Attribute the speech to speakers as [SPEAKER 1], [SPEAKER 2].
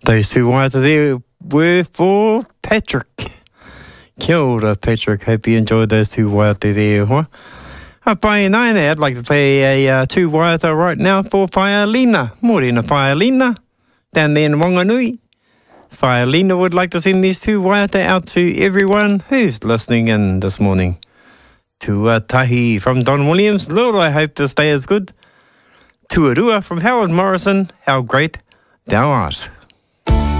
[SPEAKER 1] Those two waiata there were for Patrick. Kia ora, Patrick. Hope you enjoyed those two waiata there. Huh? Pai Naina, I'd like to play a two waiata right now for Whaialina. Morena Whaialina, down there in Wanganui. Whaialina would like to send these two waiata out to everyone who's listening in this morning. Tuatahi from Don Williams. Lord, I hope this day is good. Tuarua from Howard Morrison. How great thou art.